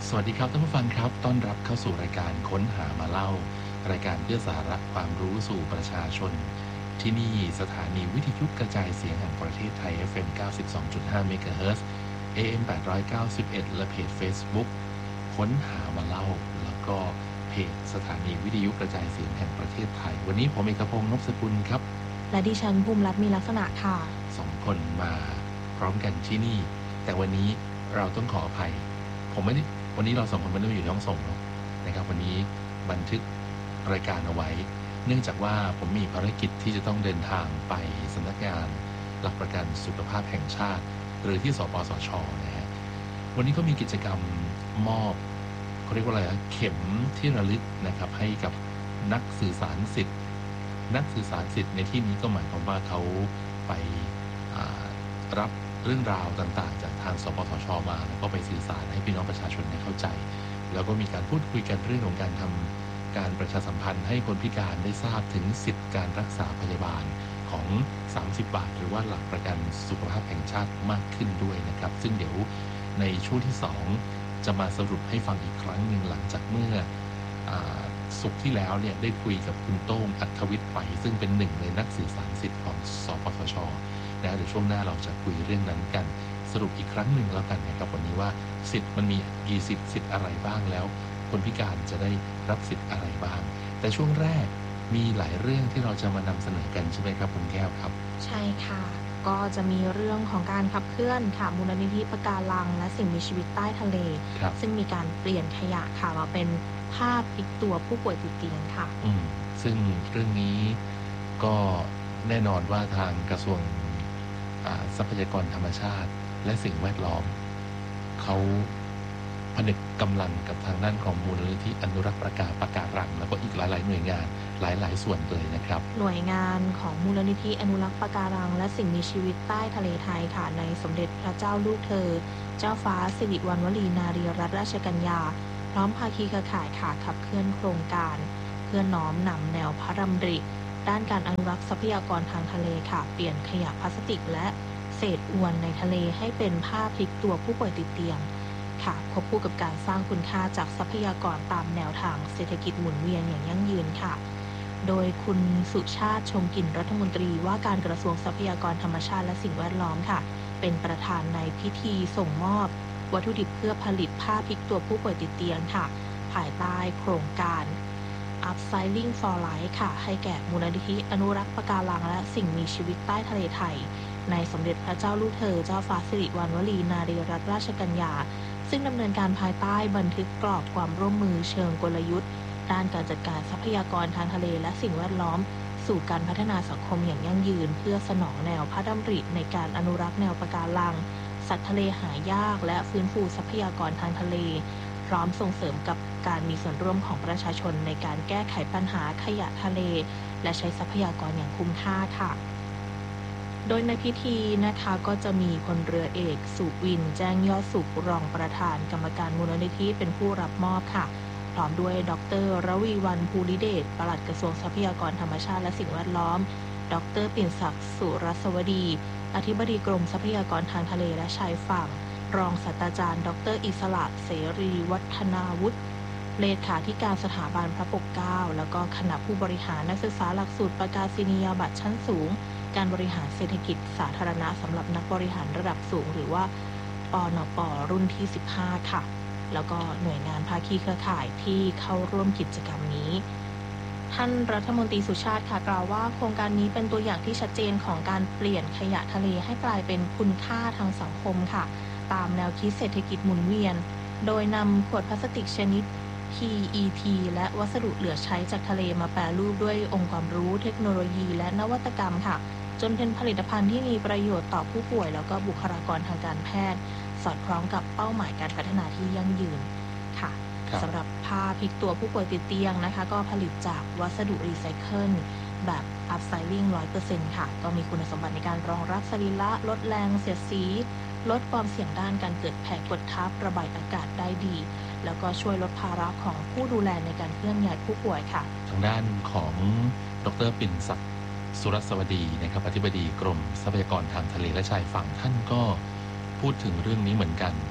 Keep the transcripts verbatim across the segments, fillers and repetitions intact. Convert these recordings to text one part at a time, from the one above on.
สวัสดีครับท่านผู้ฟังครับต้อนรับเข้าสู่รายการค้นหามาเล่ารายการเพื่อสาระความรู้สู่ประชาชนที่นี่สถานีวิทยุกระจายเสียงแห่งประเทศไทย เอฟ เอ็ม เก้าสิบสองจุดห้า เมกะเฮิรตซ์ เอ เอ็ม แปดร้อยเก้าสิบเอ็ด และเพจ Facebook ค้นหามาเล่าแล้วก็เพจสถานีวิทยุกระจายเสียงแห่งประเทศไทยวันนี้ผมเอกพงษ์ นพสกุลครับและดิฉันภูมิรัตน์มีลักษณะค่ะสองคนมาพร้อมกันที่นี่แต่วันนี้เราต้องขออภัยผมไม่ได้วันนี้เราสองคนไม่ได้อยู่ที่ห้องส่งนะครับวันนี้บันทึกรายการเอาไว้เนื่องจากว่าผมมีภารกิจที่จะต้องเดินทางไปสำนักงานหลักประกันสุขภาพแห่งชาติหรือที่สปสช.นะฮะวันนี้ก็มีกิจกรรมมอบเขาเรียกว่าอะไรนะเข็มที่ระลึกนะครับให้กับนักสื่อสารสิทธิ์นักสื่อสารสิทธิ์ในที่นี้ก็หมายความว่าเขาไปรับเรื่องราวต่างๆจากทางสปสช.มาแล้วก็ไปสื่อสารให้พี่น้องประชาชนได้เข้าใจแล้วก็มีการพูดคุยกันเรื่องของการทำการประชาสัมพันธ์ให้คนพิการได้ทราบถึงสิทธิการรักษาพยาบาลของสามสิบบาทหรือว่าหลักประกันสุขภาพแห่งชาติมากขึ้นด้วยนะครับซึ่งเดี๋ยวในช่วงที่สองจะมาสรุปให้ฟังอีกครั้งหนึ่งหลังจากเมื่อศุกร์ที่แล้วเนี่ยได้คุยกับคุณโต้งอัธวิทย์ไปซึ่งเป็นหนึ่งในนักสื่อสารสิทธิ์ของสปสช.นะเดี๋ยวช่วงหน้าเราจะคุยเรื่องนั้นกันสรุปอีกครั้งหนึ่งแล้วกันนะครับวันนี้ว่าสิทธิ์มันมีกี่สิทธิ์สิทธิ์อะไรบ้างแล้วคนพิการจะได้รับสิทธิ์อะไรบ้างแต่ช่วงแรกมีหลายเรื่องที่เราจะมานำเสนอกันใช่ไหมครับคุณแก้วครับใช่ค่ะก็จะมีเรื่องของการขับเคลื่อนค่ะมูลนิธิปะการังและสิ่งมีชีวิตใต้ทะเลซึ่งมีการเปลี่ยนขยะค่ะมาเป็นภาพพลิกตัวผู้ป่วยติดเตียงค่ะอืมซึ่งเรื่องนี้ก็แน่นอนว่าทางกระทรวงทรัพยากรธรรมชาติและสิ่งแวดล้อมเขาผนึกกำลังกับทางด้านของมูลนิธิอนุรักษ์ปะการปะการังแล้วก็อีกหลายๆหน่วยงานหลายๆส่วนเลยนะครับหน่วยงานของมูลนิธิอนุรักษ์ปะการังและสิ่งมีชีวิตใต้ทะเลไทยค่ะในสมเด็จพระเจ้าลูกเธอเจ้าฟ้าสิริวัณวลีนารีรัตนราชกัญญาพร้อมภาคีเครือข่ายค่ะขับเคลื่อนโครงการเพื่อน้อมนำแนวพระดำริด้านการอนุรักษ์ทรัพยากรทางทะเลค่ะเปลี่ยนขยะพลาสติกและเศษอวนในทะเลให้เป็นผ้าพลิกตัวผู้ป่วยติดเตียงค่ะควบคู่กับการสร้างคุณค่าจากทรัพยากรตามแนวทางเศรษฐกิจหมุนเวียนอย่างยั่งยืนค่ะโดยคุณสุชาติชมกลิ่นรัฐมนตรีว่าการกระทรวงทรัพยากรธรรมชาติและสิ่งแวดล้อมค่ะเป็นประธานในพิธีส่งมอบวัตถุดิบเพื่อผลิตผ้าพลิกตัวผู้ป่วยติดเตียงค่ะภายใต้โครงการ Upcycling for Life ค่ะให้แก่มูลนิธิอนุรักษ์ปะการังและสิ่งมีชีวิตใต้ทะเลไทยในสมเด็จพระเจ้าลูกเธอเจ้าฟ้าสิริวัณวลีนารีรัตนราชกัญญาซึ่งดำเนินการภายใต้บันทึกกรอบความร่วมมือเชิงกลยุทธ์ด้านการจัดการทรัพยากรทางทะเลและสิ่งแวดล้อมสู่การพัฒนาสังคมอย่างยั่งยืนเพื่อสนองแนวพระดำริในการอนุรักษ์แนวปะการังสัตว์ทะเลหายากและฟื้นฟูทรัพยากรทางทะเลพร้อมส่งเสริมกับการมีส่วนร่วมของประชาชนในการแก้ไขปัญหาขยะทะเลและใช้ทรัพยากรอย่างคุ้มค่าค่ะโดยในพิธีนะคะก็จะมีพลเรือเอกสุวินแจ้งยอดสุขรองประธานกรรมการมูลนิธิเป็นผู้รับมอบค่ะพร้อมด้วยดร.รวีวรรณภูริเดชปลัดกระทรวงทรัพยากรธรรมชาติและสิ่งแวดล้อมดร.ปิ่นศักดิ์สุรสวดีอธิบดีกรมทรัพยากรทางทะเลและชายฝั่งรองศาสตราจารย์ดร.อิสระเสรีวัฒนาวุฒิเลขาธิการสถาบันพระปกเกล้าแล้วก็คณะผู้บริหารนักศึกษาหลักสูตรประกาศนียบัตรชั้นสูงการบริหารเศรษฐกิจสาธารณะสำหรับนักบริหารระดับสูงหรือว่าปนป.รุ่นที่สิบห้าค่ะแล้วก็หน่วยงานภาคีเครือข่ายที่เข้าร่วมกิจกรรมนี้ท่านรัฐมนตรีสุชาติค่ะกล่าวว่าโครงการนี้เป็นตัวอย่างที่ชัดเจนของการเปลี่ยนขยะทะเลให้กลายเป็นคุณค่าทางสังคมค่ะตามแนวคิดเศรษฐกิจหมุนเวียนโดยนำขวดพลาสติกชนิด พี อี ที และวัสดุเหลือใช้จากทะเลมาแปรรูปด้วยองค์ความรู้เทคโนโลยีและนวัตกรรมค่ะจนเป็นผลิตภัณฑ์ที่มีประโยชน์ต่อผู้ป่วยแล้วก็บุคลากรทางการแพทย์สอดคล้องกับเป้าหมายการพัฒนาที่ยั่งยืนค่ะสำหรับผ้าพลิกตัวผู้ป่วยติดเตียงนะคะก็ผลิตจากวัสดุรีไซเคิลแบบ Upcycling ร้อยเปอร์เซ็นต์ ค่ะก็มีคุณสมบัติในการรองรับสรีระลดแรงเสียดสีลดความเสี่ยงด้านการเกิดแผลกดทับระบายอากาศได้ดีแล้วก็ช่วยลดภาระของผู้ดูแลในการเคลื่อนย้ายผู้ป่วยค่ะทางด้านของดร.ปิ่นศักดิ์สุรสวดีนะครับอธิบดีกรมทรัพยากรทางทะเลและชายฝั่งท่านก็พูดถึงเรื่องนี้เหมือนกัน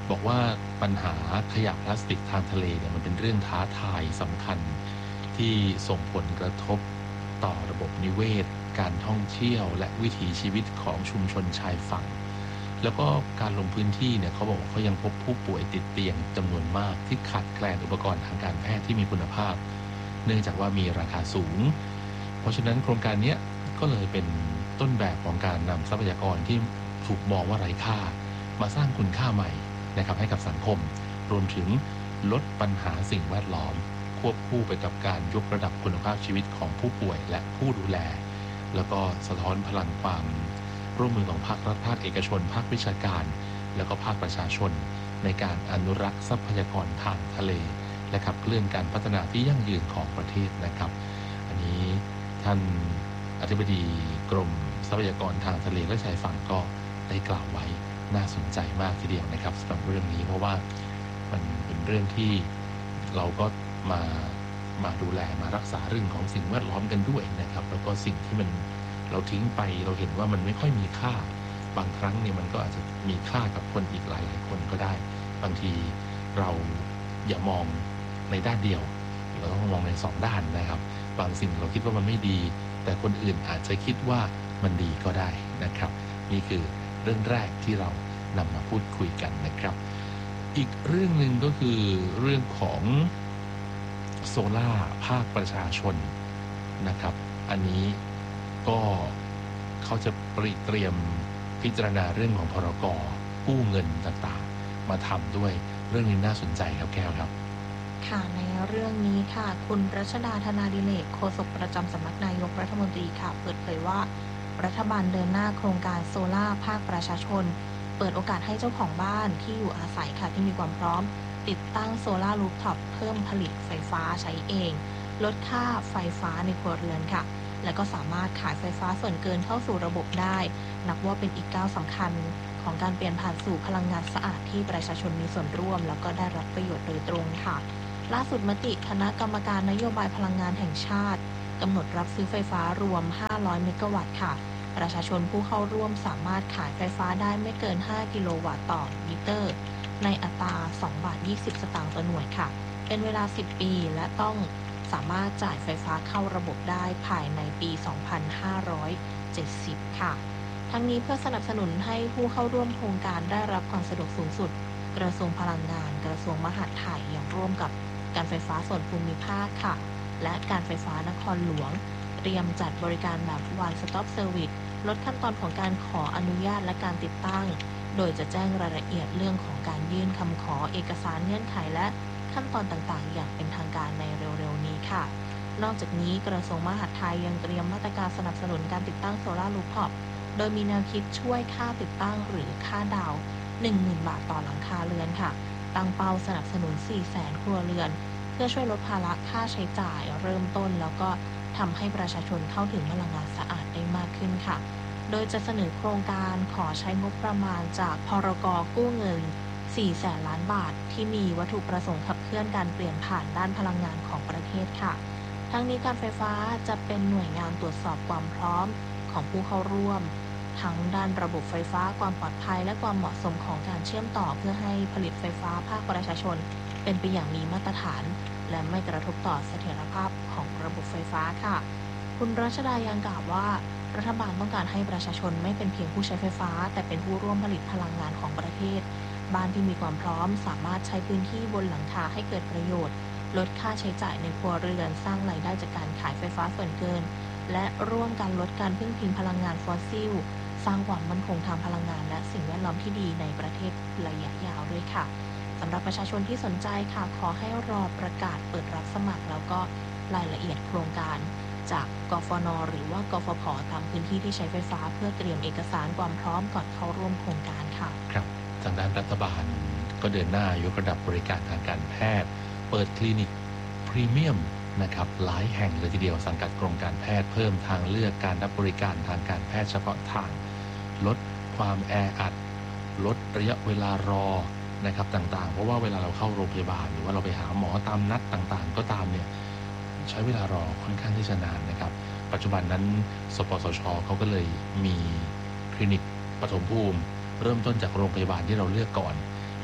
บอกว่าปัญหาขยะพลาสติกทางทะเลเนี่ยมันเป็นเรื่องท้าทายสำคัญที่ส่งผลกระทบต่อระบบนิเวศการท่องเที่ยวและวิถีชีวิตของชุมชนชายฝั่งแล้วก็การลงพื้นที่เนี่ยเขาบอกว่าเขายังพบผู้ป่วยติดเตียงจำนวนมากที่ขาดแคลนอุปกรณ์ทางการแพทย์ที่มีคุณภาพเนื่องจากว่ามีราคาสูงเพราะฉะนั้นโครงการนี้ก็เลยเป็นต้นแบบของการนำทรัพยากรที่ถูกมองว่าไร้ค่ามาสร้างคุณค่าใหม่นะครับให้กับสังคมรวมถึงลดปัญหาสิ่งแวดล้อมควบคู่ไปกับการยกระดับคุณภาพชีวิตของผู้ป่วยและผู้ดูแลแล้วก็สะท้อนพลังความร่วมมือของภาครัฐภาคเอกชนภาควิชาการแล้วก็ภาคประชาชนในการอนุรักษ์ทรัพยากรทางทะเลและขับเคลื่อนการพัฒนาที่ยั่งยืนของประเทศนะครับอันนี้ท่านอธิบดีกรมทรัพยากรทางทะเลและชายฝั่งก็ได้กล่าวไว้น่าสนใจมากทีเดียวนะครับสำหรับเรื่องนี้เพราะว่ามันเป็นเรื่องที่เราก็มามาดูแลมารักษาเรื่องของสิ่งแวดล้อมกันด้วยนะครับแล้วก็สิ่งที่มันเราทิ้งไปเราเห็นว่ามันไม่ค่อยมีค่าบางครั้งเนี่ยมันก็อาจจะมีค่ากับคนอีกหลายหลายคนก็ได้บางทีเราอย่ามองในด้านเดียวเราต้องมองในสองด้านนะครับบางสิ่งเราคิดว่ามันไม่ดีแต่คนอื่นอาจจะคิดว่ามันดีก็ได้นะครับนี่คือเรื่องแรกที่เรานำมาพูดคุยกันนะครับอีกเรื่องหนึ่งก็คือเรื่องของโซล่าภาคประชาชนนะครับอันนี้ก็เขาจะเตรียมพิจารณาเรื่องของพรก.กู้เงินต่างๆมาทำด้วยเรื่องนี้น่าสนใจครับแก้วครับค่ะในเรื่องนี้ค่ะคุณรัชดาธนาดิเรกโฆษกประจำสำนักนายกรัฐมนตรีค่ะเปิดเผยว่ารัฐบาลเดินหน้าโครงการโซล่าภาคประชาชนเปิดโอกาสให้เจ้าของบ้านที่อยู่อาศัยค่ะที่มีความพร้อมติดตั้งโซล่ารูฟท็อปเพิ่มผลิตไฟฟ้าใช้เองลดค่าไฟฟ้าในครัวเรือนค่ะและก็สามารถขายไฟฟ้าส่วนเกินเข้าสู่ระบบได้นับว่าเป็นอีกก้าวสำคัญของการเปลี่ยนผ่านสู่พลังงานสะอาดที่ประชาชนมีส่วนร่วมแล้วก็ได้รับประโยชน์โดยตรงค่ะล่าสุดมติคณะกรรมการนโยบายพลังงานแห่งชาติกำหนดรับซื้อไฟฟ้ารวมห้าร้อยเมกะวัตต์ค่ะประชาชนผู้เข้าร่วมสามารถขายไฟฟ้าได้ไม่เกินห้ากิโลวัตต์ต่อมิเตอร์ในอัตราสองบาทยี่สิบสตางค์ต่อหน่วยค่ะเป็นเวลาสิบปีและต้องสามารถจ่ายไฟฟ้าเข้าระบบได้ภายในปีสองพันห้าร้อยเจ็ดสิบค่ะทั้งนี้เพื่อสนับสนุนให้ผู้เข้าร่วมโครงการได้รับความสะดวกสูงสุดกระทรวงพลังงานกระทรวงมหาดไทยอย่างร่วมกับการไฟฟ้าส่วนภูมิภาคค่ะและการไฟฟ้านครหลวงเตรียมจัดบริการแบบ One Stop Service ลดขั้นตอนของการขออนุญาตและการติดตั้งโดยจะแจ้งรายละเอียดเรื่องของการยื่นคำขอเอกสารเงื่อนไขและขั้นตอนต่างๆอย่างเป็นทางการในเร็วๆนี้ค่ะนอกจากนี้กระทรวงมหาดไทยยังเตรียมมาตรการสนับสนุนการติดตั้งโซลาร์รูฟท็อปโดยมีแนวคิดช่วยค่าติดตั้งหรือค่าดาวน์ หนึ่งหมื่น บาทต่อหลังคาเรือนค่ะตั้งเป้าสนับสนุน สี่แสน ครัวเรือนเพื่อช่วยลดภาระค่าใช้จ่ายเริ่มต้นแล้วก็ทำให้ประชาชนเข้าถึงพลังงานสะอาดได้มากขึ้นค่ะโดยจะเสนอโครงการขอใช้งบประมาณจากพรก.กู้เงินสี่แสนล้านบาทที่มีวัตถุประสงค์ขับเคลื่อนการเปลี่ยนผ่านด้านพลังงานของประเทศค่ะทั้งนี้การไฟฟ้าจะเป็นหน่วยงานตรวจสอบความพร้อมของผู้เข้าร่วมทั้งด้านระบบไฟฟ้าความปลอดภัยและความเหมาะสมของการเชื่อมต่อเพื่อให้ผลิตไฟฟ้าภาคประชาชนเป็นไปอย่างมีมาตรฐานและไม่กระทบต่อเสถียรภาพของระบบไฟฟ้าค่ะคุณรัชดายังกล่าวว่ารัฐบาลต้องการให้ประชาชนไม่เป็นเพียงผู้ใช้ไฟฟ้าแต่เป็นผู้ร่วมผลิตพลังงานของประเทศบ้านที่มีความพร้อมสามารถใช้พื้นที่บนหลังคาให้เกิดประโยชน์ลดค่าใช้จ่ายในครัวเรือนสร้างรายได้จากการขายไฟฟ้าส่วนเกินและร่วมกันลดการพึ่งพิงพลังงานฟอสซิลสร้างความมั่นคงทางพลังงานและสิ่งแวดล้อมที่ดีในประเทศระยะยาวด้วยค่ะสำหรับประชาชนที่สนใจค่ะขอให้รอประกาศเปิดรับสมัครแล้วก็รายละเอียดโครงการจากกฟน.หรือว่ากฟผ.ตามพื้นที่ที่ใช้ไฟฟ้าเพื่อเตรียมเอกสารความพร้อมก่อนเข้าร่วมโครงการค่ะครับทางด้านรัฐบาลก็เดินหน้ายกระดับบริการทางการแพทย์เปิดคลินิกพรีเมียมนะครับหลายแห่งเลยทีเดียวสังกัดกรมการแพทย์เพิ่มทางเลือกการรับบริการทางการแพทย์เฉพาะทางลดความแออัดลดระยะเวลารอนะครับต่างๆเพราะว่าเวลาเราเข้าโรงพยาบาลหรือว่าเราไปหาหมอตามนัดต่างๆก็ตามเนี่ยใช้เวลารอค่อนข้างที่จะนานนะครับปัจจุบันนั้นสปสช.เขาก็เลยมีคลินิกปฐมภูมิเริ่มต้นจากโรงพยาบาลที่เราเลือกก่อน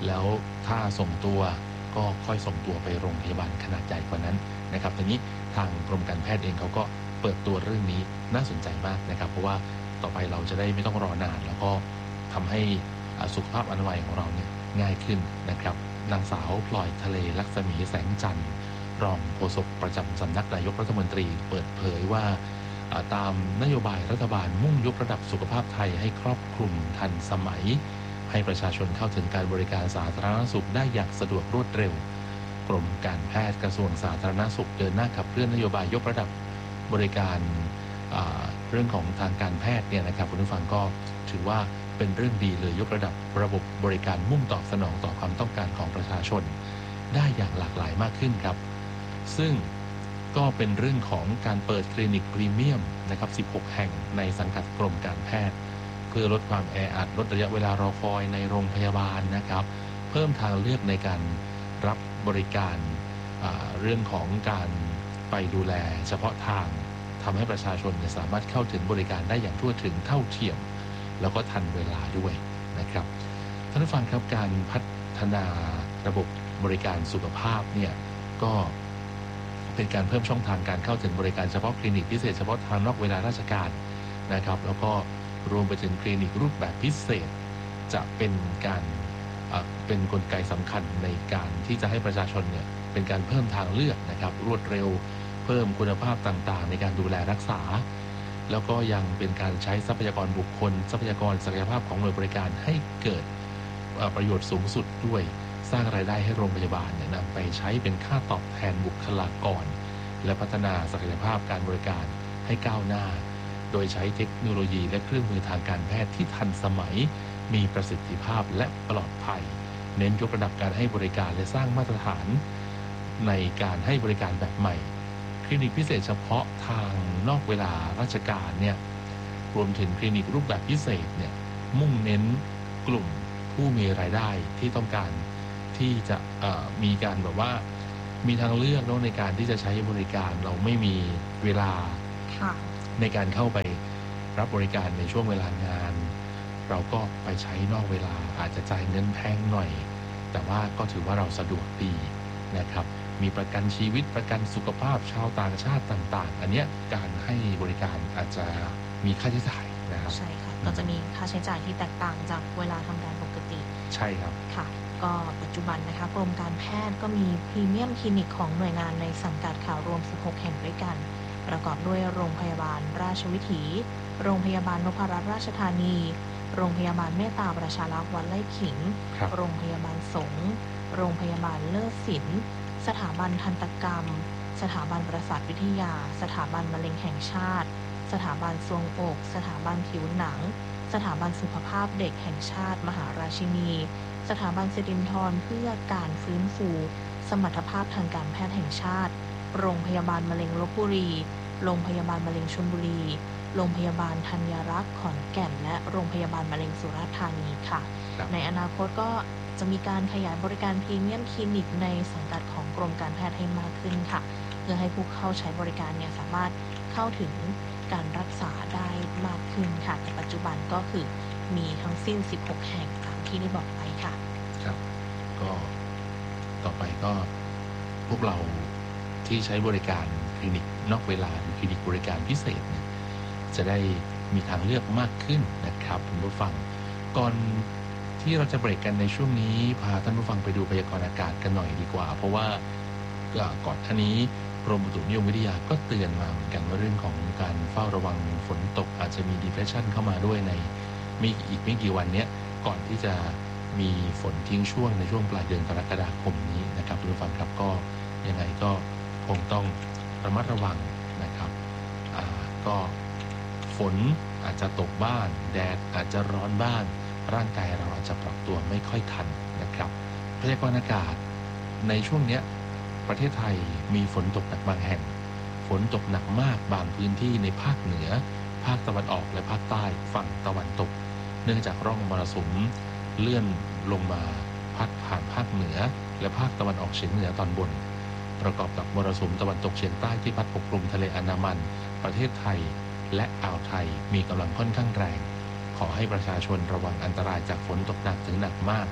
แล้วถ้าส่งตัวก็ค่อยส่งตัวไปโรงพยาบาลขนาดใหญ่กว่านั้นนะครับทีนี้ทางกรมการแพทย์เองเขาก็เปิดตัวเรื่องนี้น่าสนใจมากนะครับเพราะว่าต่อไปเราจะได้ไม่ต้องรอนานแล้วก็ทำให้สุขภาพอนามัยของเราเนี่ยง่ายขึ้นนะครับนางสาวพลอยทะเลลักษมีแสงจันทร์รองโฆษกประจำสำนักนายกรัฐมนตรีเปิดเผยว่าตามนโยบายรัฐบาลมุ่งยกระดับสุขภาพไทยให้ครอบคลุมทันสมัยให้ประชาชนเข้าถึงการบริการสาธารณสุขได้อย่างสะดวกรวดเร็วกรมการแพทย์กระทรวงสาธารณสุขเดินหน้าขับเคลื่อนนโยบายยกระดับบริการเรื่องของทางการแพทย์เนี่ยนะครับคุณผู้ฟังก็ถือว่าเป็นเรื่องดีเลยยกระดับระบบบริการมุ่งตอบสนองต่อความต้องการของประชาชนได้อย่างหลากหลายมากขึ้นครับซึ่งก็เป็นเรื่องของการเปิดคลินิกพรีเมียมนะครับสิบหกแห่งในสังกัดกรมการแพทย์เพื่อลดความแออัดลดระยะเวลารอคอยในโรงพยาบาลนะครับเพิ่มทางเลือกในการรับบริการเรื่องของการไปดูแลเฉพาะทางทำให้ประชาชนสามารถเข้าถึงบริการได้อย่างทั่วถึงเท่าเทียมแล้วก็ทันเวลาด้วยนะครับท่านผู้ฟังครับการพัฒนาระบบบริการสุขภาพเนี่ยก็เป็นการเพิ่มช่องทางการเข้าถึงบริการเฉพาะคลินิกพิเศษเฉพาะทางนอกเวลาราชการนะครับแล้วก็รวมไปถึงคลินิกรูปแบบพิเศษจะเป็นการเป็นกลไกสำคัญในการที่จะให้ประชาชนเนี่ยเป็นการเพิ่มทางเลือกนะครับรวดเร็วเพิ่มคุณภาพต่างๆในการดูแลรักษาแล้วก็ยังเป็นการใช้ทรัพยากรบุคคลทรัพยากรศักยภาพของหน่วยบริการให้เกิดประโยชน์สูงสุดด้วยสร้างรายได้ให้โรงพยาบาลเนี่ยนำไปใช้เป็นค่าตอบแทนบุคลากรและพัฒนาศักยภาพการบริการให้ก้าวหน้าโดยใช้เทคโนโลยีและเครื่องมือทางการแพทย์ที่ทันสมัยมีประสิทธิภาพและปลอดภัยเน้นยกระดับการให้บริการและสร้างมาตรฐานในการให้บริการแบบใหม่คลินิกพิเศษเฉพาะทางนอกเวลาราชการเนี่ยรวมถึงคลินิกรูปแบบพิเศษเนี่ยมุ่งเน้นกลุ่มผู้มีรายได้ที่ต้องการที่จะมีการแบบว่ามีทางเลือกเนาะในการที่จะใช้บริการเราไม่มีเวลาในการเข้าไปรับบริการในช่วงเวลางานเราก็ไปใช้นอกเวลาอาจจะจ่ายเงินแพงหน่อยแต่ว่าก็ถือว่าเราสะดวกดีนะครับมีประกันชีวิตประกันสุขภาพชาวต่างชาติต่างๆอันนี้การให้บริการอาจจะมีค่าใช้จ่ายนะครับใช่ค่ะก็จะมีค่าใช้จ่ายที่แตกต่างจากเวลาทำงานปกติใช่ครับค่ะก็ปัจจุบันนะคะกรมการแพทย์ก็มีพรีเมียมคลินิกของหน่วยงานในสังกัดข่าวรวมสิบหกแห่งด้วยกันประกอบด้วยโรงพยาบาลราชวิถีโรงพยาบาลนพรัตน์ราชธานีโรงพยาบาลเมตตาประชารักษ์วัดไร่ขิงโรงพยาบาลสงฆ์โรงพยาบาลเลิศศิลป์สถาบันทันตกรรมสถาบันประสาทวิทยาสถาบันมะเร็งแห่งชาติสถาบันทรวงอกสถาบันผิวหนังสถาบันสุขภาพเด็กแห่งชาติมหาราชินีสถาบันสิรินธรเพื่อการฟื้นฟูสมรรถภาพทางการแพทย์แห่งชาติโรงพยาบาลมะเร็งลพบุรีโรงพยาบาลมะเร็งชลบุรีโรงพยาบาลธัญรักษ์ขอนแก่นและโรงพยาบาลมะเร็งสุราษฎร์ธานีค่ะในอนาคตก็จะมีการขยายบริการพรีเมียมคลินิกในสังกัดของกรมการแพทย์ให้มากขึ้นค่ะเพื่อให้ผู้เข้าใช้บริการเนี่ยสามารถเข้าถึงการรักษาได้มากขึ้นค่ะแต่ปัจจุบันก็คือมีทั้งสิ้นสิบหกแห่งตามที่ได้บอกไปค่ะครับก็ต่อไปก็พวกเราที่ใช้บริการคลินิกนอกเวลาหรือคลินิกบริการพิเศษเนี่ยจะได้มีทางเลือกมากขึ้นนะครับคุณผู้ฟังก่อนที่เราจะเบรกกันในช่วงนี้พาท่านผู้ฟังไปดูพยากรณ์อากาศกันหน่อยดีกว่าเพราะว่าก่อนหน้านี้กรมอุตุนิยมวิทยาก็เตือนมาเหมือนกันว่าเรื่องของการเฝ้าระวังฝนตกอาจจะมี depression เข้ามาด้วยในมีอีกไม่กี่วันนี้ก่อนที่จะมีฝนทิ้งช่วงในช่วงปลายเดือนกรกฎาคมนี้นะครับคุณผู้ฟังครับก็ยังไงก็คงต้องระมัดระวังนะครับก็ฝนอาจจะตกบ้างแดดอาจจะร้อนบ้างร่างกายเราอาจจะปรับตัวไม่ค่อยทันนะครับพยากรณ์อากาศในช่วงนี้ประเทศไทยมีฝนตกหนักบางแห่งฝนตกหนักมากบางพื้นที่ในภาคเหนือภาคตะวันออกและภาคใต้ฝั่งตะวันตกเนื่องจากร่องมรสุมเลื่อนลงมาพัดผ่านภาคเหนือและภาคตะวันออกเฉียงเหนือตอนบนประกอบกับมรสุมตะวันตกเฉียงใต้ที่พัดปกคลุมทะเลอันดามันประเทศไทยและอ่าวไทยมีกำลังค่อนข้างแรงขอให้ประชาชนระวังอันตรายจากฝนตกหนักถึงหนักมาก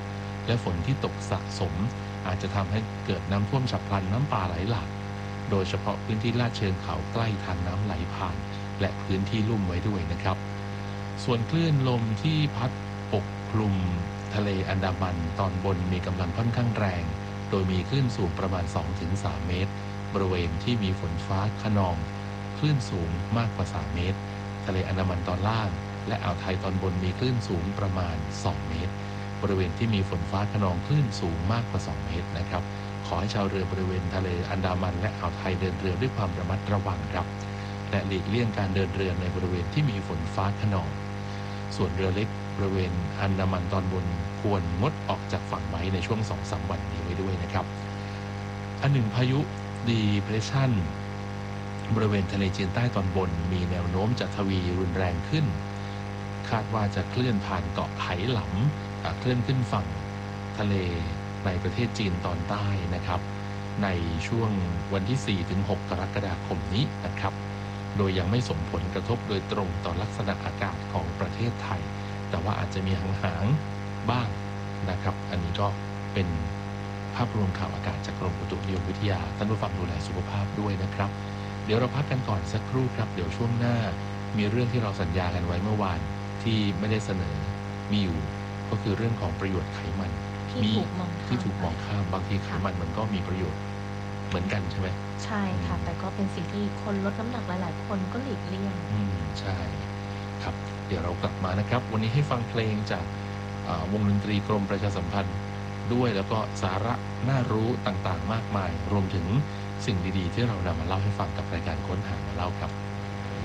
และฝนที่ตกสะสมอาจจะทำให้เกิดน้ำท่วมฉับพลันน้ำป่าไหลหลากโดยเฉพาะพื้นที่ลาดเชิงเขาใกล้ทางน้ำไหลผ่านและพื้นที่ลุ่มไว้ด้วยนะครับส่วนคลื่นลมที่พัดปกคลุมทะเลอันดามันตอนบนมีกำลังค่อนข้างแรงโดยมีคลื่นสูงประมาณ สองถึงสาม เมตรบริเวณที่มีฝนฟ้าคะนองคลื่นสูงมากกว่าสามเมตรทะเลอันดามันตอนล่างและอ่าวไทยตอนบนมีคลื่นสูงประมาณสองเมตรบริเวณที่มีฝนฟ้าคะนองคลื่นสูงมากกว่าสองเมตรนะครับขอให้ชาวเรือบริเวณทะเลอันดามันและอ่าวไทยเดินเรือด้วยความระมัดระวังครับและหลีกเลี่ยงการเดินเรือในบริเวณที่มีฝนฟ้าคะนองส่วนเรือเล็กบริเวณอันดามันตอนบนควรงดออกจากฝั่งไว้ในช่วง สองถึงสาม วันนี้ไว้ด้วยนะครับอันหนึ่งพายุDepressionบริเวณทะเลจีนใต้ตอนบนมีแนวโน้มจะทวีรุนแรงขึ้นคาดว่าจะเคลื่อนผ่านเกาะไหหลำเคลื่อนขึ้นฝั่งทะเลในประเทศจีนตอนใต้นะครับในช่วงวันที่ สี่ถึงหก กรกฎาคมนี้นะครับโดยยังไม่ส่งผลกระทบโดยตรงต่อลักษณะอากาศของประเทศไทยแต่ว่าอาจจะมีหางๆบ้างนะครับอันนี้ก็เป็นภาพรวมข่าวอากาศจากกรมอุตุนิยมวิทยาท่านผู้ฟังดูแลสุขภาพด้วยนะครับเดี๋ยวเราพักกันก่อนสักครู่ครับเดี๋ยวช่วงหน้ามีเรื่องที่เราสัญญากันไว้เมื่อวานที่ไม่ได้เสนอมีอยู่ก็คือเรื่องของประโยชน์ไขมันที่ถูกมองที่ถูกมองข้ามบางทีไขมันมันก็มีประโยชน์เหมือนกันใช่ไหมใช่ค่ะแต่ก็เป็นสิ่งที่คนลดน้ำหนักหลายๆคนก็หลีกเลี่ยงอืมใช่ครับเดี๋ยวเรากลับมานะครับวันนี้ให้ฟังเพลงจากวงดนตรีกรมประชาสัมพันธ์ด้วยแล้วก็สาระน่ารู้ต่างๆมากมายรวมถึงสิ่งดีๆที่เรานำมาเล่าให้ฟังกับรายการคน